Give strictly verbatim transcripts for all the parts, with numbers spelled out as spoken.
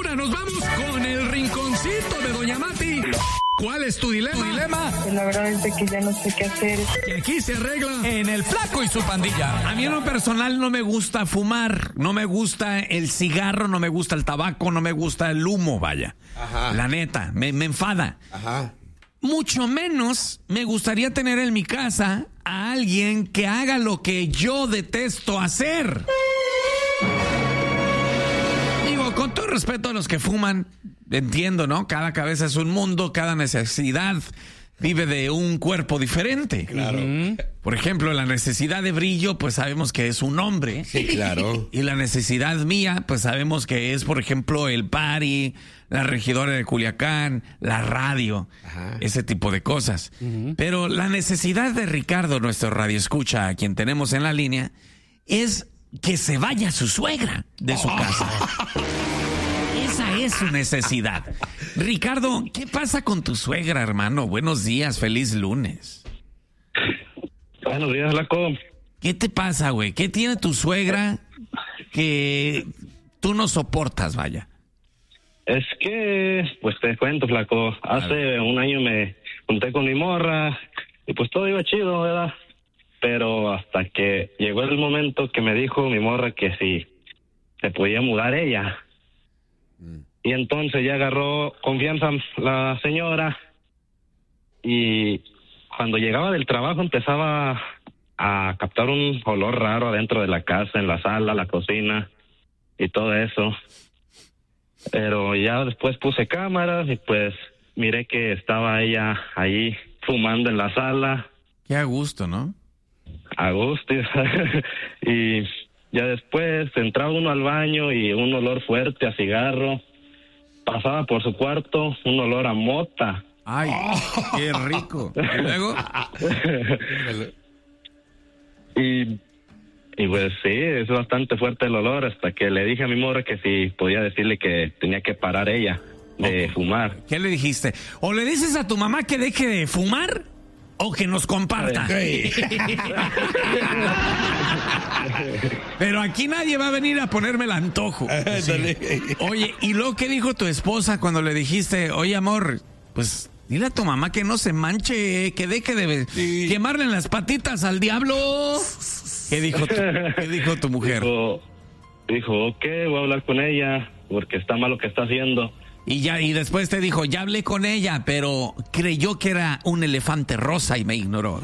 ahora nos vamos con el rinconcito de Doña Mati. ¿Cuál es tu dilema? ¿Tu dilema? La verdad es de que ya no sé qué hacer. Que aquí se arregla en El Flaco y su pandilla. A mí en lo personal no me gusta fumar, no me gusta el cigarro, no me gusta el tabaco, no me gusta el humo, vaya. Ajá. La neta, me, me enfada. Ajá. Mucho menos me gustaría tener en mi casa a alguien que haga lo que yo detesto hacer. Digo, con todo respeto a los que fuman, entiendo, ¿no? Cada cabeza es un mundo, cada necesidad vive de un cuerpo diferente. Claro. Uh-huh. Por ejemplo, la necesidad de brillo, pues sabemos que es un hombre. Sí, claro. Y la necesidad mía, pues sabemos que es, por ejemplo, el party, la regidora de Culiacán, la radio, Ajá. ese tipo de cosas. Uh-huh. Pero la necesidad de Ricardo, nuestro radioescucha, a quien tenemos en la línea, es que se vaya su suegra de su oh. casa. Esa es su necesidad. Ricardo, ¿qué pasa con tu suegra, hermano? Buenos días, feliz lunes. Buenos días, Flaco. ¿Qué te pasa, güey? ¿Qué tiene tu suegra que tú no soportas, vaya? Es que, pues te cuento, Flaco. Hace claro. un año me junté con mi morra y pues todo iba chido, ¿verdad? Pero hasta que llegó el momento que me dijo mi morra que si se podía mudar ella. Mm. Y entonces ya agarró confianza la señora y cuando llegaba del trabajo empezaba a captar un olor raro adentro de la casa, en la sala, la cocina y todo eso. Pero ya después puse cámaras y pues miré que estaba ella ahí fumando en la sala. Qué a gusto, ¿no? A gusto. Y ya después entraba uno al baño y un olor fuerte a cigarro. Pasaba por su cuarto un olor a mota. ¡Ay, oh. qué rico! ¿Y luego? y, y pues sí, es bastante fuerte el olor hasta que le dije a mi morra que si podía decirle que tenía que parar ella de okay. fumar. ¿Qué le dijiste? ¿O le dices a tu mamá que deje de fumar o que nos comparta? Sí. Pero aquí nadie va a venir a ponerme el antojo. Sí. Oye, ¿y luego qué dijo tu esposa cuando le dijiste, oye, amor, pues dile a tu mamá que no se manche, que deje de sí. quemarle las patitas al diablo? ¿Qué dijo tu, qué dijo tu mujer? Dijo, dijo, ok, voy a hablar con ella porque está mal lo que está haciendo. Y ya, y después te dijo, ya hablé con ella, pero creyó que era un elefante rosa y me ignoró.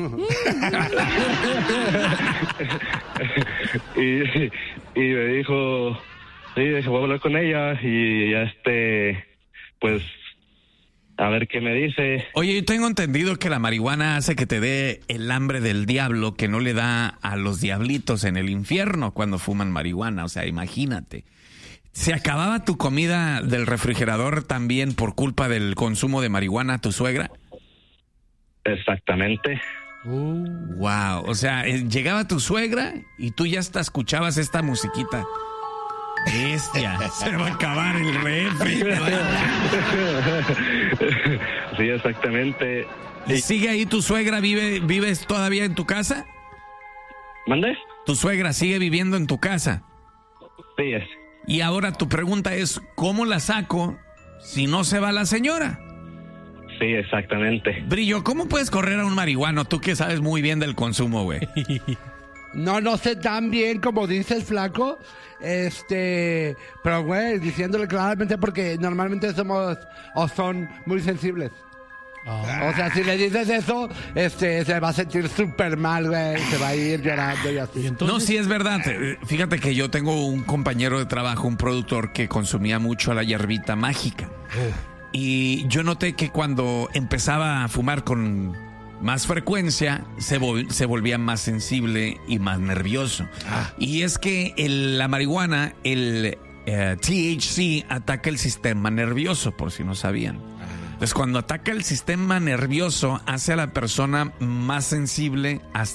y, y me dijo, sí, dije, voy a hablar con ella y ya este, pues, a ver qué me dice. Oye, yo tengo entendido que la marihuana hace que te dé el hambre del diablo que no le da a los diablitos en el infierno cuando fuman marihuana, o sea, imagínate. ¿Se acababa tu comida del refrigerador también por culpa del consumo de marihuana tu suegra? Exactamente. Uh, wow, o sea, llegaba tu suegra y tú ya hasta escuchabas esta musiquita. Bestia, se va a acabar el refri. Sí, exactamente. ¿Y sigue ahí tu suegra? ¿Vive, ¿Vives todavía en tu casa? ¿Mande? ¿Tu suegra sigue viviendo en tu casa? Sí, es. Y ahora tu pregunta es, ¿cómo la saco si no se va la señora? Sí, exactamente. Brillo, ¿cómo puedes correr a un marihuano? Tú que sabes muy bien del consumo, güey. No, no sé tan bien como dices, Flaco. Este, pero güey, diciéndole claramente porque normalmente somos o son muy sensibles. Oh. O sea, si le dices eso, este, se va a sentir súper mal, güey. Se va a ir llorando y así. Entonces... No, sí es verdad. Fíjate que yo tengo un compañero de trabajo, un productor que consumía mucho la hierbita mágica. Y yo noté que cuando empezaba a fumar con más frecuencia, se, vol- se volvía más sensible y más nervioso. Ah. Y es que el, la marihuana, el uh, T H C, ataca el sistema nervioso, por si no sabían. Entonces, cuando ataca el sistema nervioso, hace a la persona más sensible hasta